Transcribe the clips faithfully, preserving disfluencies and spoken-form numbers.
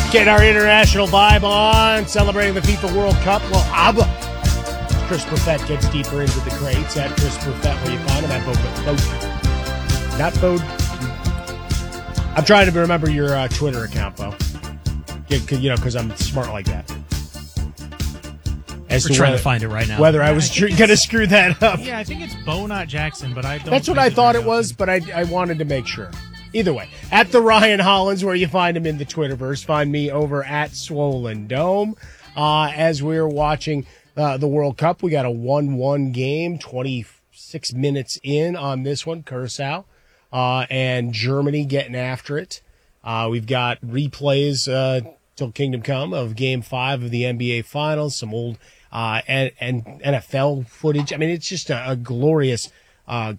Getting our international vibe on, celebrating the FIFA World Cup. Well, Abba. Chris Perfett gets deeper into the crates. At Chris Perfett, where you find him at Bo. Not Bo. I'm trying to remember your uh, Twitter account, Bo. Yeah, you know, because I'm smart like that. As We're to trying whether, to find it right now. Whether yeah, I was tr- going to screw that up. Yeah, I think it's Bo, not Jackson, but I don't. That's what I thought it was, but I, I wanted to make sure. Either way, at the Ryan Hollins, where you find him in the Twitterverse. Find me over at Swollen Dome. Uh, as we're watching uh, the World Cup, we got a one one game, twenty-six minutes in on this one, Curacao, uh, and Germany getting after it. Uh, we've got replays uh, till Kingdom Come of Game Five of the N B A Finals, some old uh, and, and N F L footage. I mean, it's just a, a glorious uh,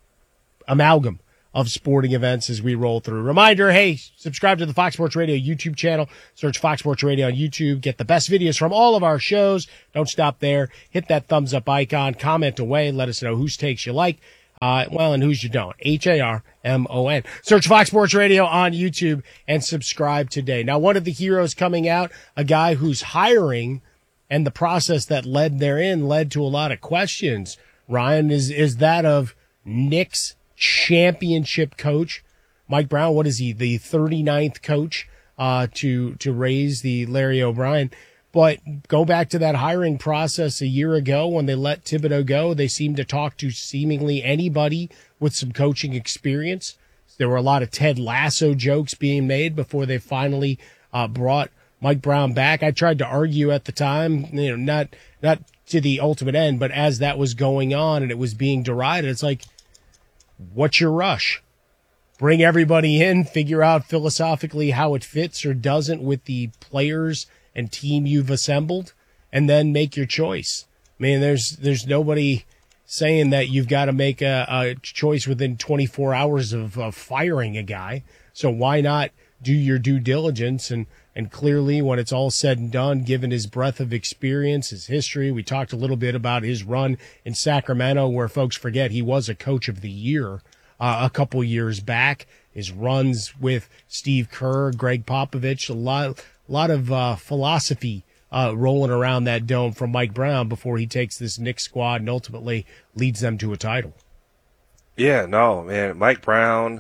amalgam of sporting events as we roll through. Reminder, hey, subscribe to the Fox Sports Radio YouTube channel. Search Fox Sports Radio on YouTube. Get the best videos from all of our shows. Don't stop there. Hit that thumbs up icon. Comment away. Let us know whose takes you like. Uh, well, and whose you don't. H A R M O N. Search Fox Sports Radio on YouTube and subscribe today. Now, one of the heroes coming out, a guy who's hiring and the process that led therein led to a lot of questions. Ryan, is, is that of Knicks championship coach Mike Brown. What is he, the thirty-ninth coach uh to to raise the Larry O'Brien? But go back to that hiring process a year ago when they let Thibodeau go. They seemed to talk to seemingly anybody with some coaching experience. There were a lot of Ted Lasso jokes being made before they finally uh brought Mike Brown back. I tried to argue at the time, you know, not not to the ultimate end, but as that was going on and it was being derided, it's like, what's your rush? Bring everybody in, figure out philosophically how it fits or doesn't with the players and team you've assembled, and then make your choice. I mean, there's there's nobody saying that you've got to make a, a choice within twenty-four hours of, of firing a guy. So why not do your due diligence? And, and clearly, when it's all said and done, given his breadth of experience, his history, we talked a little bit about his run in Sacramento, where folks forget he was a coach of the year uh, a couple years back. His runs with Steve Kerr, Greg Popovich, a lot, a lot of uh, philosophy uh, rolling around that dome from Mike Brown before he takes this Knicks squad and ultimately leads them to a title. Yeah, no, man, Mike Brown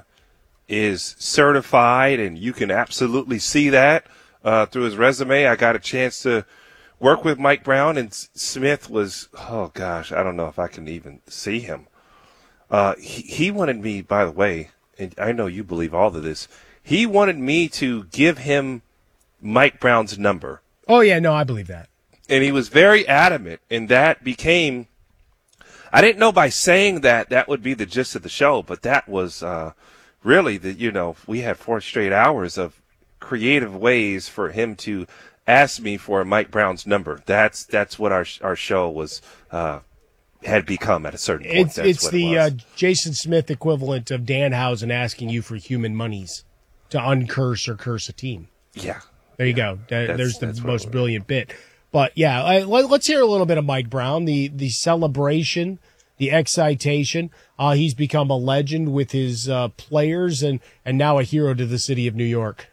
is certified, and you can absolutely see that uh, through his resume. I got a chance to work with Mike Brown, and Smith was, oh gosh, I don't know if I can even see him. Uh, he, he wanted me, by the way, and I know you believe all of this, he wanted me to give him Mike Brown's number. Oh, yeah, no, I believe that. And he was very adamant, and that became, I didn't know by saying that that would be the gist of the show, but that was uh, really the, you know, we had four straight hours of creative ways for him to ask me for Mike Brown's number. That's that's what our our show was uh, had become at a certain point. It's that's it's what the it uh, Jason Smith equivalent of Danhausen asking you for human monies to uncurse or curse a team. Yeah, there you yeah. go. That, there's the that's most brilliant bit. But yeah, I, let, let's hear a little bit of Mike Brown. The the celebration, the excitation. Uh, he's become a legend with his uh, players and and now a hero to the city of New York.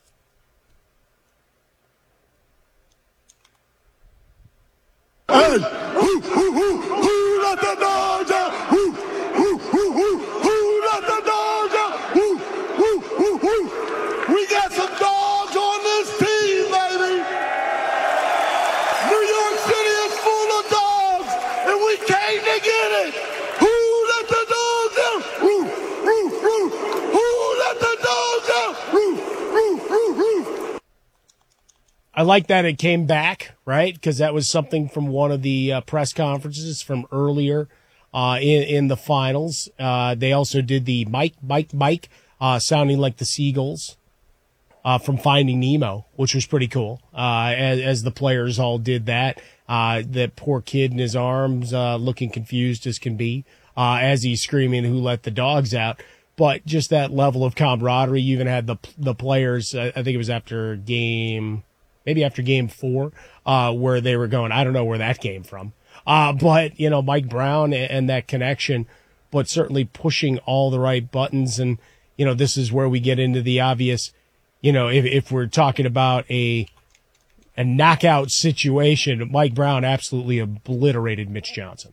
Hey, who, who, who, who let the dogs out? Who, who, who, who, who let the dogs out? Who, who, who, who? We got some dogs on this team, baby. New York City is full of dogs, and we came to get it. Who let the dogs out? Who, who, who, who let the dogs out? Who, who, who, who? I like that it came back, right? Because that was something from one of the uh, press conferences from earlier uh, in, in the finals. Uh, they also did the Mike, Mike, Mike, uh, sounding like the Seagulls uh, from Finding Nemo, which was pretty cool, uh, as, as the players all did that. Uh, that poor kid in his arms uh, looking confused as can be uh, as he's screaming, "Who let the dogs out?" But just that level of camaraderie. You even had the the players, uh, I think it was after game... maybe after game four, uh, where they were going, I don't know where that came from. Uh, but, you know, Mike Brown and, and that connection, but certainly pushing all the right buttons. And, you know, this is where we get into the obvious, you know, if, if we're talking about a a knockout situation, Mike Brown absolutely obliterated Mitch Johnson.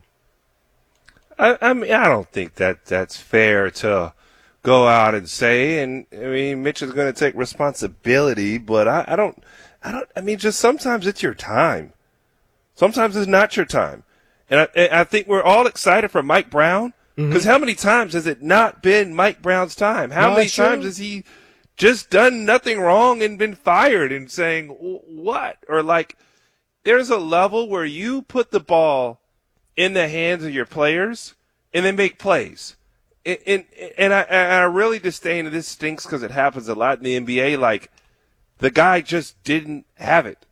I, I mean, I don't think that that's fair to go out and say. And I mean, Mitch is going to take responsibility, but I, I don't, I don't. I mean, just sometimes it's your time. Sometimes it's not your time. And I, and I think we're all excited for Mike Brown because mm-hmm. how many times has it not been Mike Brown's time? How no, many times true. has he just done nothing wrong and been fired and saying what? Or like, there's a level where you put the ball in the hands of your players and then make plays. And, and, and I, I really disdain, and this stinks because it happens a lot in the N B A, like the guy just didn't have it.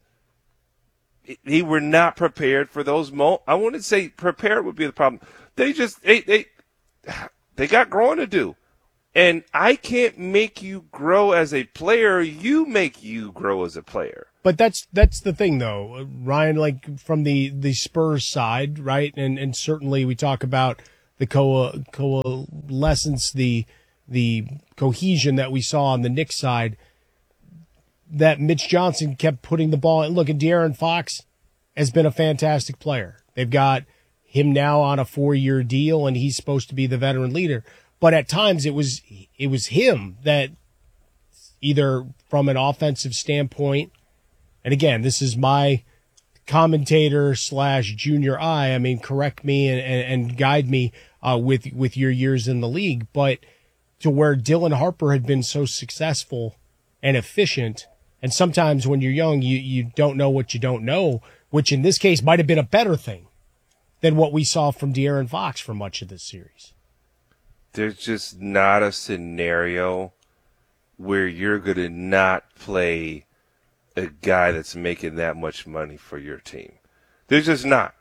He were not prepared for those moments. I wouldn't say prepared would be the problem. They just, they, they, they got growing to do. And I can't make you grow as a player. You make you grow as a player. But that's that's the thing, though, Ryan. Like from the, the Spurs side, right? And and certainly we talk about the co- coalescence, the the cohesion that we saw on the Knicks side. That Mitch Johnson kept putting the ball. And look, at De'Aaron Fox has been a fantastic player. They've got him now on a four year deal, and he's supposed to be the veteran leader. But at times it was it was him that either from an offensive standpoint, and again, this is my commentator slash junior eye. I mean, correct me and, and, and guide me uh, with with your years in the league. But to where Dylan Harper had been so successful and efficient, and sometimes when you're young, you, you don't know what you don't know, which in this case might have been a better thing than what we saw from De'Aaron Fox for much of this series. There's just not a scenario where you're going to not play a guy that's making that much money for your team. There's just not.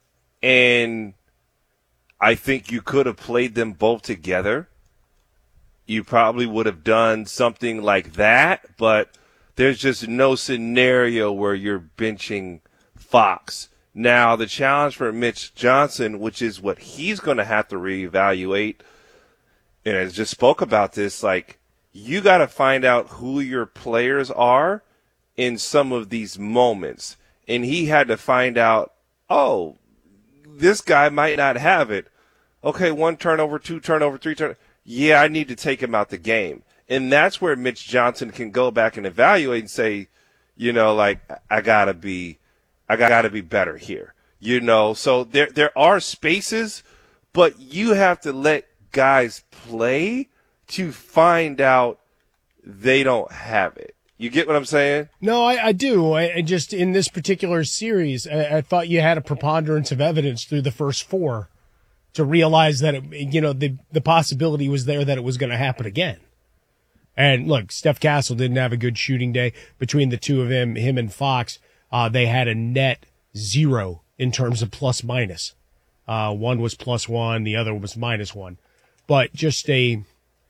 And I think you could have played them both together. You probably would have done something like that, but there's just no scenario where you're benching Fox. Now, the challenge for Mitch Johnson, which is what he's going to have to reevaluate, and I just spoke about this, like, you got to find out who your players are in some of these moments. And he had to find out, oh, this guy might not have it. Okay, one turnover, two turnover, three turnover. Yeah, I need to take him out the game. And that's where Mitch Johnson can go back and evaluate and say, you know, like, I gotta be, I gotta be better here. You know, so there, there are spaces, but you have to let guys play to find out they don't have it. You get what I'm saying? No, I, I do. I, I just, in this particular series, I, I thought you had a preponderance of evidence through the first four to realize that, it, you know, the, the possibility was there that it was going to happen again. And look, Steph Castle didn't have a good shooting day. Between the two of him, him and Fox, uh, they had a net zero in terms of plus minus. Uh, one was plus one, the other was minus one. But just a,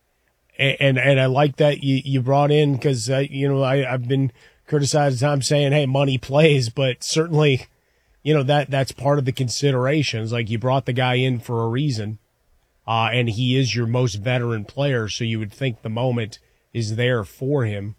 and and I like that you, you brought in, because, uh, you know, I, I've been criticized at times saying, hey, money plays, but certainly, you know, that that's part of the considerations. Like, you brought the guy in for a reason, uh, and he is your most veteran player, so you would think the moment is there for him.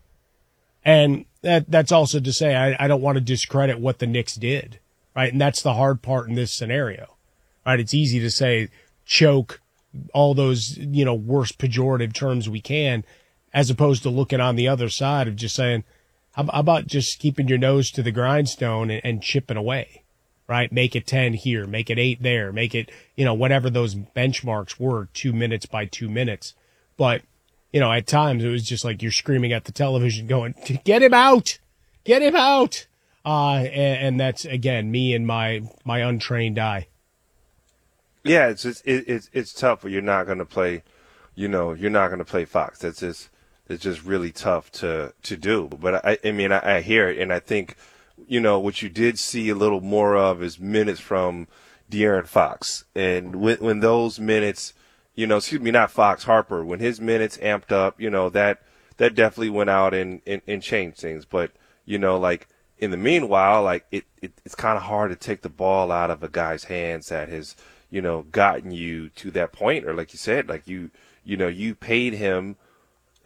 And that that's also to say, I, I don't want to discredit what the Knicks did, right? And that's the hard part in this scenario, right? It's easy to say choke, all those, you know, worst pejorative terms we can, as opposed to looking on the other side of just saying, how about just keeping your nose to the grindstone and, and chipping away, right? Make it ten here, make it eight there, make it, you know, whatever those benchmarks were, two minutes by two minutes. But, you know, at times it was just like you're screaming at the television going, get him out, get him out. Uh, and, and that's, again, me and my, my untrained eye. Yeah, it's just, it, it's it's tough when you're not going to play, you know, you're not going to play Fox. That's just it's just really tough to to do. But I, I mean, I, I hear it, and I think, you know, what you did see a little more of is minutes from De'Aaron Fox, and when when those minutes, you know, excuse me, not Fox, Harper, when his minutes amped up, you know, that that definitely went out and and, and changed things. But, you know, like in the meanwhile, like it, it it's kind of hard to take the ball out of a guy's hands that has, you know, gotten you to that point, or like you said, like you, you know, you paid him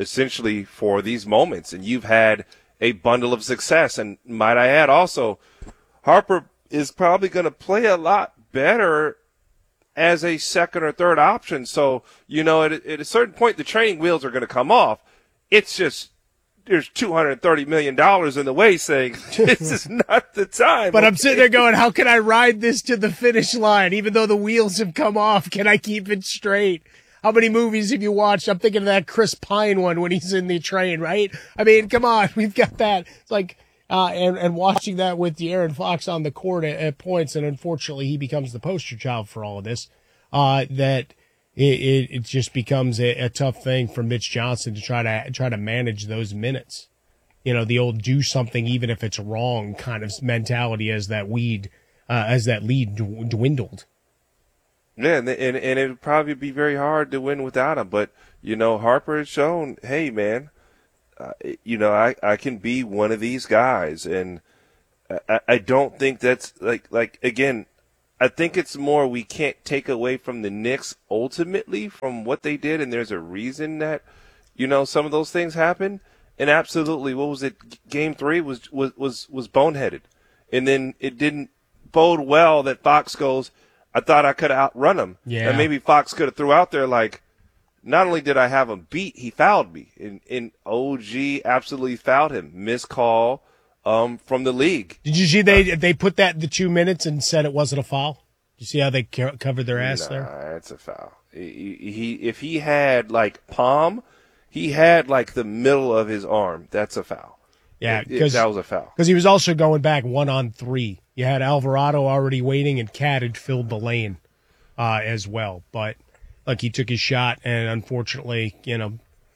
essentially for these moments, and you've had a bundle of success. And might I add also, Harper is probably going to play a lot better as a second or third option. So, you know, at, at a certain point, the training wheels are going to come off. It's just, there's two hundred thirty million dollars in the way saying this is not the time. But okay? I'm sitting there going, how can I ride this to the finish line? Even though the wheels have come off, can I keep it straight? How many movies have you watched? I'm thinking of that Chris Pine one when he's in the train, right? I mean, come on, we've got that. It's like, uh, and, and watching that with De'Aaron Fox on the court at, at points, and unfortunately he becomes the poster child for all of this, uh, that it, it, it just becomes a, a tough thing for Mitch Johnson to try to, try to manage those minutes. You know, the old do something even if it's wrong kind of mentality as that weed, uh, as that lead dwindled. Yeah, and, and and it would probably be very hard to win without him. But, you know, Harper has shown, hey, man, uh, you know, I, I can be one of these guys. And I, I don't think that's, like, like again, I think it's more we can't take away from the Knicks ultimately from what they did. And there's a reason that, you know, some of those things happen. And absolutely, what was it? Game three was, was, was, was boneheaded. And then it didn't bode well that Fox goes, I thought I could have outrun him. Yeah. And maybe Fox could have threw out there like, not only did I have him beat, he fouled me. And, and O G absolutely fouled him. Missed call um, from the league. Did you see they they put that in the two minutes and said it wasn't a foul? You see how they ca- covered their ass nah, there? It's a foul. He, he if he had like palm, he had like the middle of his arm. That's a foul. Yeah, because that was a foul. Because he was also going back one on three. You had Alvarado already waiting, and Cat had filled the lane uh, as well. But look, he took his shot, and unfortunately, you know,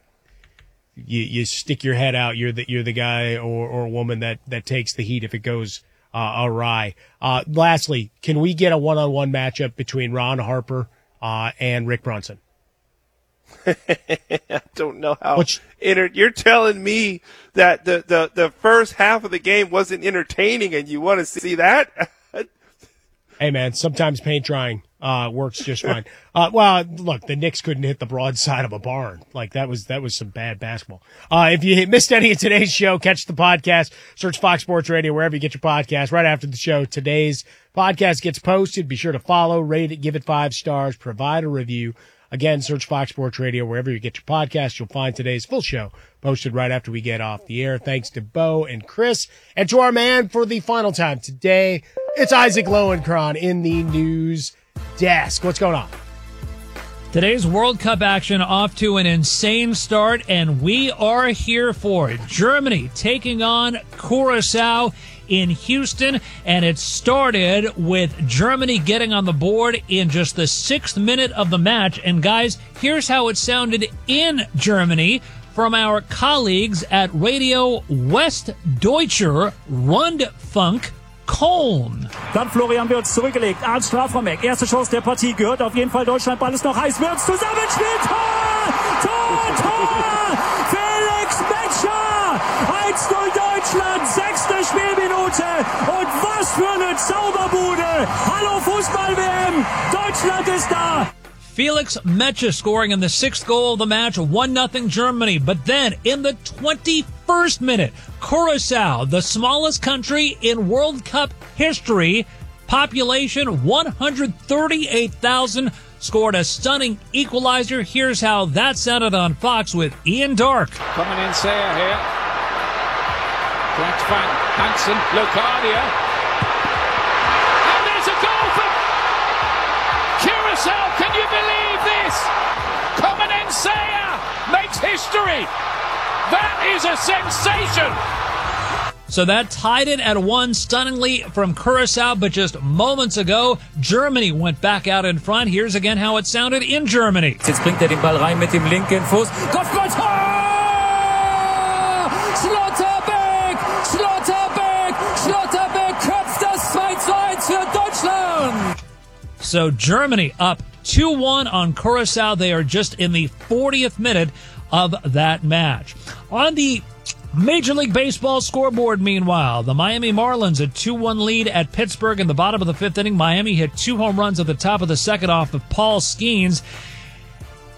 you you stick your head out. You're the you're the guy or or woman that that takes the heat if it goes uh, awry. Uh, lastly, can we get a one on one matchup between Ron Harper uh, and Rick Brunson? I don't know how. Which, enter- you're telling me that the, the, the first half of the game wasn't entertaining, and you want to see that? Hey man, sometimes paint drying uh, works just fine. Uh, well, look, the Knicks couldn't hit the broadside of a barn. Like that was that was some bad basketball. Uh, if you missed any of today's show, catch the podcast. Search Fox Sports Radio wherever you get your podcast. Right after the show, today's podcast gets posted. Be sure to follow, rate it, give it five stars, provide a review. Again, search Fox Sports Radio wherever you get your podcast. You'll find today's full show posted right after we get off the air. Thanks to Bo and Chris, and to our man for the final time today. It's Isaac Lowenkron in the news desk. What's going on? Today's World Cup action off to an insane start, and we are here for it. Germany taking on Curacao in Houston, and it started with Germany getting on the board in just the sixth minute of the match. And guys, here's how it sounded in Germany from our colleagues at Radio Westdeutscher Rundfunk Köln. Dann Florian Wirtz zurückgelegt. Arndt Strafraum-Eck. Erste Chance der Partie. Gehört auf jeden Fall Deutschland. Ball ist noch heiß. Wirtz zusammenspielt. Tor! Tor! Tor! Felix Metscher! eins null Deutschland. Sechste Spielminute. Und was für eine Zauberbude. Hallo Fußball-W M. Deutschland ist da. Felix Metscher scoring in the sixth goal of the match, one nothing Germany. But then, in the twenty-first minute, Curacao, the smallest country in World Cup history, population one hundred thirty-eight thousand, scored a stunning equalizer. Here's how that sounded on Fox with Ian Dark. Coming in Sayer here. Trying to find Hansen, Locadia. And there's a goal for Curacao. Can you believe this? Common Sayer makes history. That is a sensation. So that tied it at one stunningly from Curacao, but just moments ago, Germany went back out in front. Here's again how it sounded in Germany. Jetzt bringt er den Ball rein mit dem linken Fuß. Kopfball, Tor! Schlotterbeck! Schlotterbeck! Schlotterbeck köpft das zwei zu eins für Deutschland! So Germany up two one on Curacao. They are just in the fortieth minute of that match. On the Major League Baseball scoreboard, meanwhile, the Miami Marlins a two one lead at Pittsburgh in the bottom of the fifth inning. Miami hit two home runs at the top of the second off of Paul Skeens.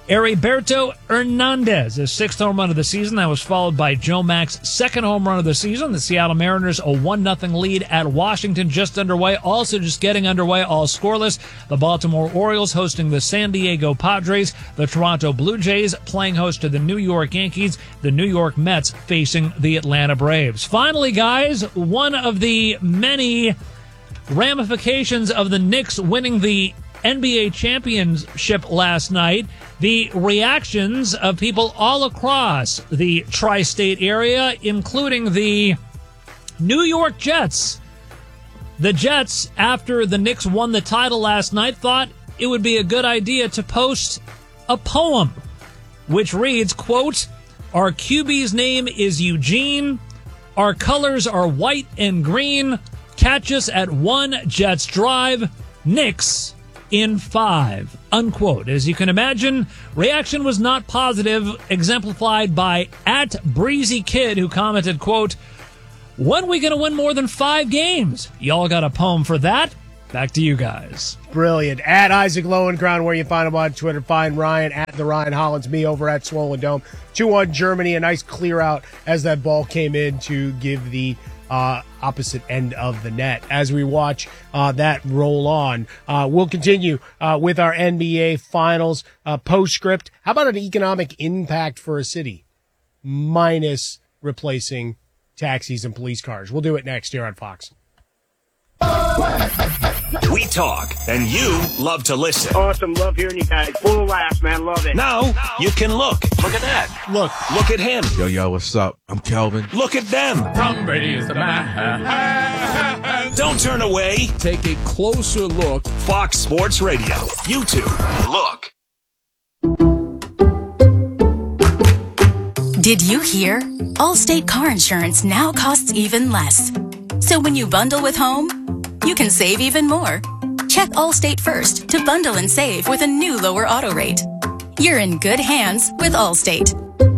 Heriberto Hernandez, his sixth home run of the season. That was followed by Joe Mack's second home run of the season. The Seattle Mariners, a one nothing lead at Washington, just underway. Also just getting underway, all scoreless. The Baltimore Orioles hosting the San Diego Padres. The Toronto Blue Jays playing host to the New York Yankees. The New York Mets facing the Atlanta Braves. Finally, guys, one of the many ramifications of the Knicks winning the N B A championship last night, the reactions of people all across the tri-state area, including the New York Jets. The Jets, after the Knicks won the title last night, thought it would be a good idea to post a poem, which reads, quote, "Our Q B's name is Eugene. Our colors are white and green. Catch us at one Jets Drive. Knicks in five," unquote. As you can imagine, reaction was not positive, exemplified by at Breezy Kid, who commented, quote, "When we going to win more than five games? Y'all got a poem for that? Back to you guys." Brilliant. At Isaac Lowenground, where you find him on Twitter. Find Ryan at the Ryan Hollins, me over at Swollen Dome. two one Germany, a nice clear out as that ball came in to give the Uh, opposite end of the net. As we watch uh, that roll on, uh, we'll continue uh, with our N B A Finals uh, postscript. How about an economic impact for a city minus replacing taxis and police cars? We'll do it next here on Fox. We talk, and you love to listen. Awesome. Love hearing you guys. Full of laughs, man. Love it. Now, you can look. Look at that. Look. Look at him. Yo, yo, what's up? I'm Kelvin. Look at them. Tom Brady is the man. Don't turn away. Take a closer look. Fox Sports Radio. YouTube. Look. Did you hear? Allstate car insurance now costs even less. So when you bundle with home, you can save even more. Check Allstate first to bundle and save with a new lower auto rate. You're in good hands with Allstate.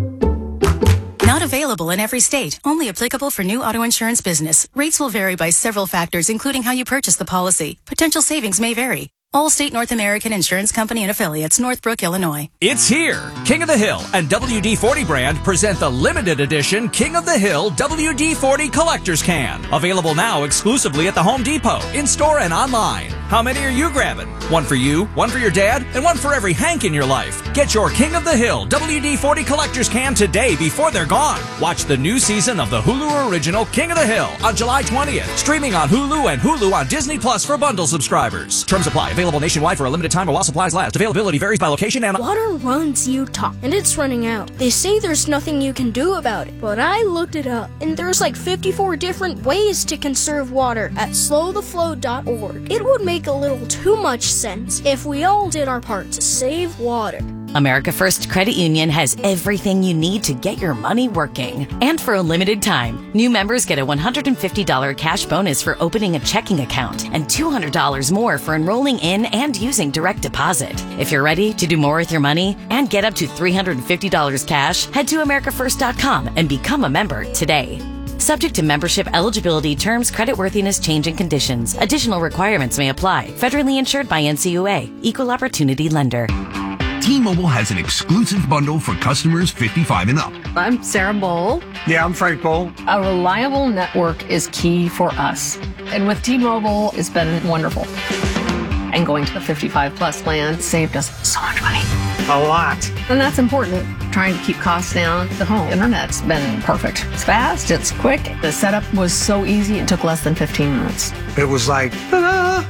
Not available in every state. Only applicable for new auto insurance business. Rates will vary by several factors, including how you purchase the policy. Potential savings may vary. Allstate North American Insurance Company and Affiliates, Northbrook, Illinois. It's here. King of the Hill and W D forty brand present the limited edition King of the Hill W D forty Collector's Can. Available now exclusively at the Home Depot, in-store and online. How many are you grabbing? One for you, one for your dad, and one for every Hank in your life. Get your King of the Hill W D forty Collector's Can today before they're gone. Watch the new season of the Hulu original King of the Hill on July twentieth. Streaming on Hulu and Hulu on Disney Plus for bundle subscribers. Terms apply. Available nationwide for a limited time while supplies last. Availability varies by location and... Water runs Utah, and it's running out. They say there's nothing you can do about it, but I looked it up, and there's like fifty-four different ways to conserve water at slow the flow dot org. It would make a little too much sense if we all did our part to save water. America First Credit Union has everything you need to get your money working. And for a limited time, new members get a one hundred fifty dollars cash bonus for opening a checking account and two hundred dollars more for enrolling in and using direct deposit. If you're ready to do more with your money and get up to three hundred fifty dollars cash, head to america first dot com and become a member today. Subject to membership eligibility, terms, creditworthiness, change, and conditions. Additional requirements may apply. Federally insured by N C U A. Equal Opportunity Lender. T-Mobile has an exclusive bundle for customers fifty-five and up. I'm Sarah Bowl. Yeah, I'm Frank Bowl. A reliable network is key for us. And with T-Mobile, it's been wonderful. And going to the fifty-five plus plan saved us so much money. A lot. And that's important. Trying to keep costs down. The home internet's been perfect. It's fast, it's quick. The setup was so easy, it took less than fifteen minutes. It was like, ta-da!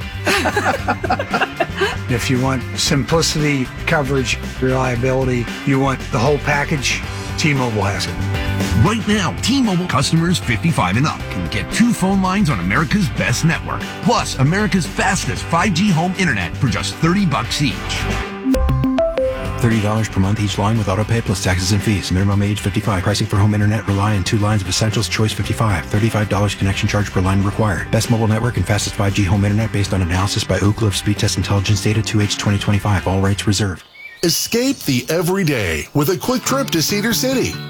If you want simplicity, coverage, reliability, you want the whole package, T-Mobile has it. Right now, T-Mobile customers fifty-five and up can get two phone lines on America's best network, plus America's fastest five G home internet for just thirty bucks each. thirty dollars per month each line with autopay plus taxes and fees. Minimum age fifty-five. Pricing for home internet rely on two lines of Essentials Choice fifty-five. thirty-five dollars connection charge per line required. Best mobile network and fastest five G home internet based on analysis by Ookla of Speed Test Intelligence data two H twenty twenty-five. All rights reserved. Escape the everyday with a quick trip to Cedar City.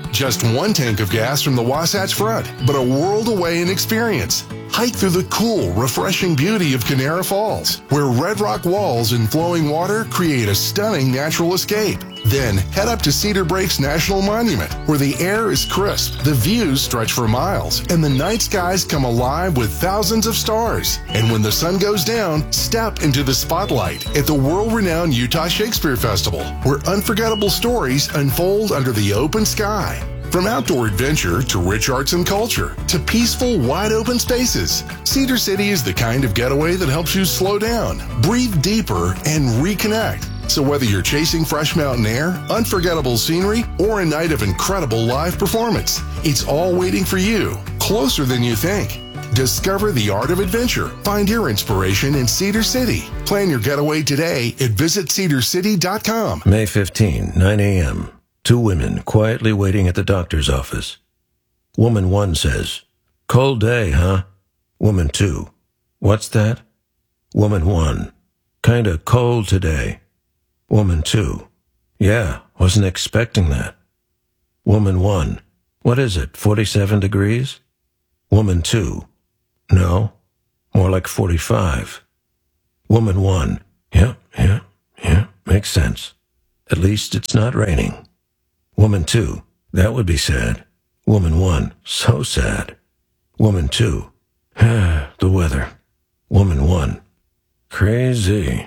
Just one tank of gas from the Wasatch Front, but a world away in experience. Hike through the cool, refreshing beauty of Canara Falls, where red rock walls and flowing water create a stunning natural escape. Then head up to Cedar Breaks National Monument, where the air is crisp, the views stretch for miles, and the night skies come alive with thousands of stars. And when the sun goes down, step into the spotlight at the world-renowned Utah Shakespeare Festival, where unforgettable stories unfold under the open sky. From outdoor adventure to rich arts and culture to peaceful, wide-open spaces, Cedar City is the kind of getaway that helps you slow down, breathe deeper, and reconnect. So whether you're chasing fresh mountain air, unforgettable scenery, or a night of incredible live performance, it's all waiting for you, closer than you think. Discover the art of adventure. Find your inspiration in Cedar City. Plan your getaway today at visit cedar city dot com. May fifteenth, nine a.m. Two women quietly waiting at the doctor's office. Woman one says, "Cold day, huh?" Woman two, "What's that?" Woman one, "Kinda cold today." Woman two, "Yeah, wasn't expecting that." Woman one, "What is it, forty-seven degrees?" Woman two, "No, more like forty-five." Woman one, "Yeah, yeah, yeah, makes sense. At least it's not raining." Woman two, "That would be sad." Woman one, "So sad." Woman two, "Ah, the weather." Woman one, "Crazy."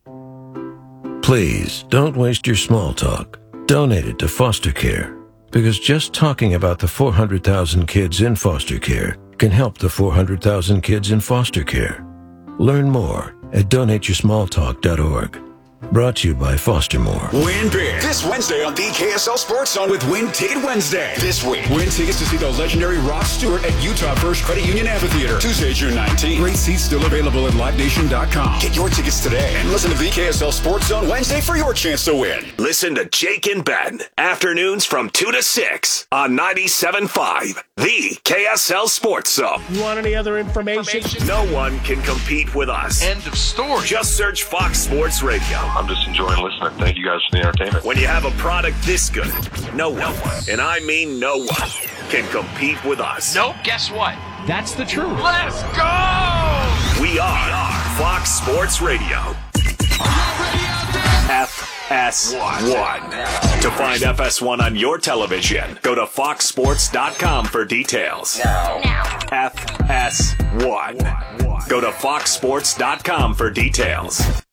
Please, don't waste your small talk. Donate it to foster care. Because just talking about the four hundred thousand kids in foster care can help the four hundred thousand kids in foster care. Learn more at donate your small talk dot org. Brought to you by Foster More. Win big this Wednesday on the K S L Sports Zone with Win Ticket Wednesday. This week, win tickets to see the legendary Rod Stewart at Utah First Credit Union Amphitheater, Tuesday, June nineteenth. Great seats still available at live nation dot com. Get your tickets today and listen to the K S L Sports Zone Wednesday for your chance to win. Listen to Jake and Ben, afternoons from two to six on ninety-seven point five, the K S L Sports Zone. You want any other information? No one can compete with us. End of story. Just search Fox Sports Radio. I'm just enjoying listening. Thank you guys for the entertainment. When you have a product this good, no one, and I mean no one, can compete with us. Nope, guess what? That's the truth. Let's go! We are Fox Sports Radio. F S one. To find F S one on your television, go to fox sports dot com for details. Now. F S one. Go to fox sports dot com for details.